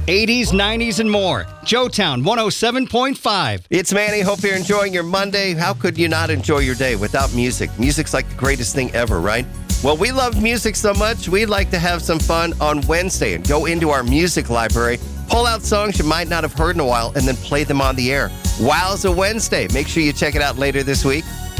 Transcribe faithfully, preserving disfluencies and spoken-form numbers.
eighties, nineties, and more. Joetown one oh seven point five. It's Manny. Hope you're enjoying your Monday. How could you not enjoy your day without music? Music's like the greatest thing ever, right? Well, we love music so much, we'd like to have some fun on Wednesday and go into our music library, pull out songs you might not have heard in a while, and then play them on the air. Wowza Wednesday. Make sure you check it out later this week.